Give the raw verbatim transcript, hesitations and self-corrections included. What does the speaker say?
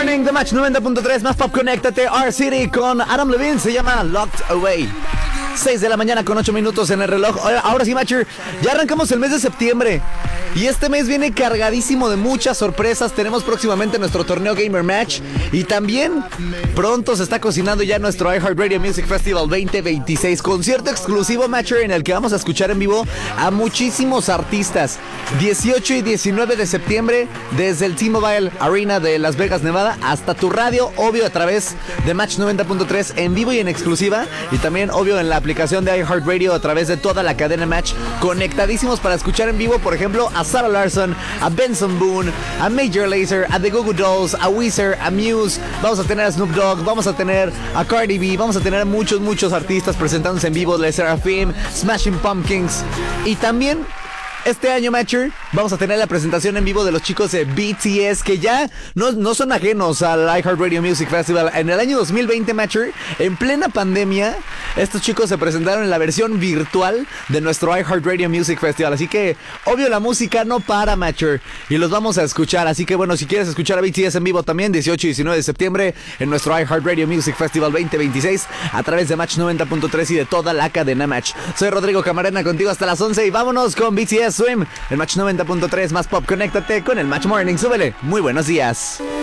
Morning, The Match noventa punto tres, más pop, conéctate, R-City con Adam Levine, se llama Locked Away. seis de la mañana con ocho minutos en el reloj. Ahora sí, Matcher, ya arrancamos el mes de septiembre. Y este mes viene cargadísimo de muchas sorpresas. Tenemos próximamente nuestro torneo Gamer Match. Y también pronto se está cocinando ya nuestro iHeartRadio Music Festival veinte veintiséis. Concierto exclusivo, Matcher, en el que vamos a escuchar en vivo a muchísimos artistas. dieciocho y diecinueve de septiembre, desde el T-Mobile Arena de Las Vegas, Nevada, hasta tu radio, obvio, a través de Match noventa punto tres, en vivo y en exclusiva. Y también, obvio, en la aplicación de iHeartRadio a través de toda la cadena Match. Conectadísimos para escuchar en vivo, por ejemplo, a Sarah Larson, a Benson Boone, a Major Lazer, a The Goo Goo Dolls, a Weezer, a Muse. Vamos a tener a Snoop Dogg, vamos a tener a Cardi B, vamos a tener a muchos, muchos artistas presentándose en vivo, Le Seraphim, Smashing Pumpkins. Y también este año, Matcher, vamos a tener la presentación en vivo de los chicos de B T S, que ya no, no son ajenos al iHeartRadio Music Festival. En el año dos mil veinte, Matcher, en plena pandemia, estos chicos se presentaron en la versión virtual de nuestro iHeartRadio Music Festival. Así que, obvio, la música no para, Matcher, y los vamos a escuchar. Así que, bueno, si quieres escuchar a B T S en vivo también, dieciocho y diecinueve de septiembre, en nuestro iHeartRadio Music Festival veinte veintiséis, a través de Match noventa punto tres y de toda la cadena Match. Soy Rodrigo Camarena, contigo hasta las once, y vámonos con B T S Swim, el Match noventa punto tres, más pop. Conéctate con el Match Morning, súbele. Muy buenos días.